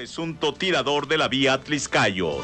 presunto tirador de la vía Atlixcayot.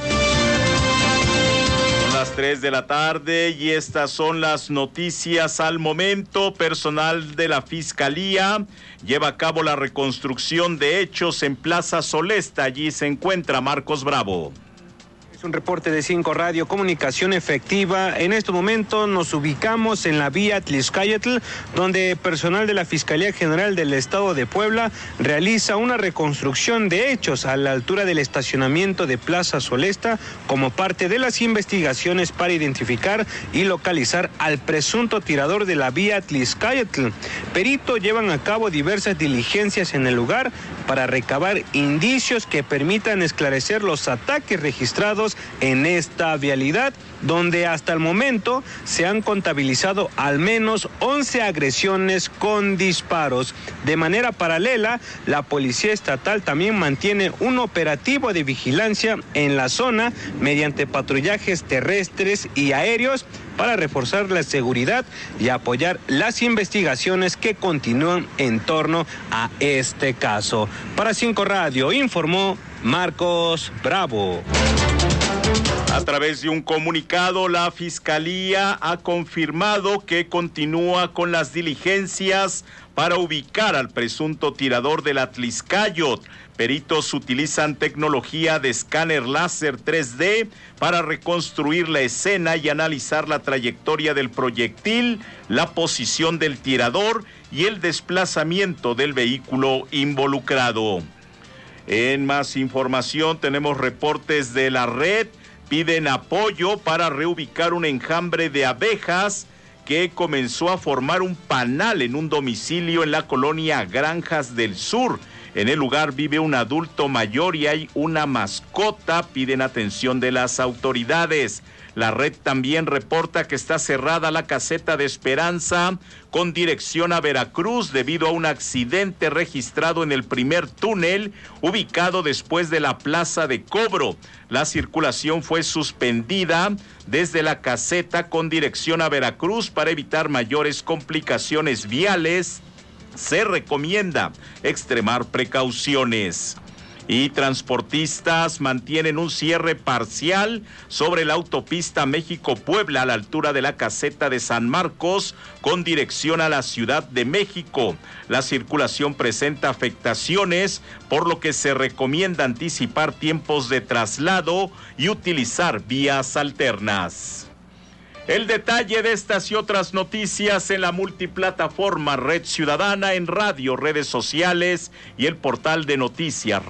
Son las 3 de la tarde y estas son las noticias al momento. Personal de la Fiscalía lleva a cabo la reconstrucción de hechos en Plaza Solesta. Allí se encuentra Marcos Bravo. Es un reporte de 5 Radio Comunicación Efectiva. En este momento nos ubicamos en la vía Atlixcayotl, donde personal de la Fiscalía General del Estado de Puebla realiza una reconstrucción de hechos a la altura del estacionamiento de Plaza Solesta como parte de las investigaciones para identificar y localizar al presunto tirador de la vía Atlixcayotl. Peritos llevan a cabo diversas diligencias en el lugar para recabar indicios que permitan esclarecer los ataques registrados en esta vialidad, donde hasta el momento se han contabilizado al menos 11 agresiones con disparos. De manera paralela, la Policía Estatal también mantiene un operativo de vigilancia en la zona mediante patrullajes terrestres y aéreos para reforzar la seguridad y apoyar las investigaciones que continúan en torno a este caso. Para 5 Radio informó Marcos Bravo. A través de un comunicado, la Fiscalía ha confirmado que continúa con las diligencias para ubicar al presunto tirador del Atlixcayot. Peritos utilizan tecnología de escáner láser 3D para reconstruir la escena y analizar la trayectoria del proyectil, la posición del tirador y el desplazamiento del vehículo involucrado. En más información tenemos reportes de la red. Piden apoyo para reubicar un enjambre de abejas que comenzó a formar un panal en un domicilio en la colonia Granjas del Sur. En el lugar vive un adulto mayor y hay una mascota. Piden atención de las autoridades. La red también reporta que está cerrada la caseta de Esperanza con dirección a Veracruz debido a un accidente registrado en el primer túnel ubicado después de la plaza de cobro. La circulación fue suspendida desde la caseta con dirección a Veracruz para evitar mayores complicaciones viales. Se recomienda extremar precauciones. Y transportistas mantienen un cierre parcial sobre la autopista México-Puebla a la altura de la caseta de San Marcos con dirección a la Ciudad de México. La circulación presenta afectaciones, por lo que se recomienda anticipar tiempos de traslado y utilizar vías alternas. El detalle de estas y otras noticias en la multiplataforma Red Ciudadana, en radio, redes sociales y el portal de noticias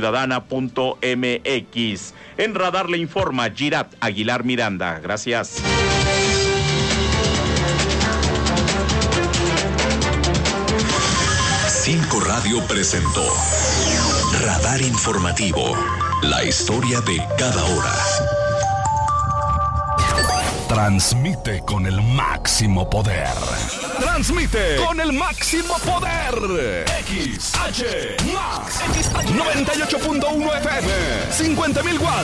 redciudadana.mx. En Radar le informa Girat Aguilar Miranda. Gracias. Cinco Radio presentó Radar Informativo, la historia de cada hora. Transmite con el máximo poder. Transmite con el máximo poder. XH Max 98.1 FM, 50,000 watts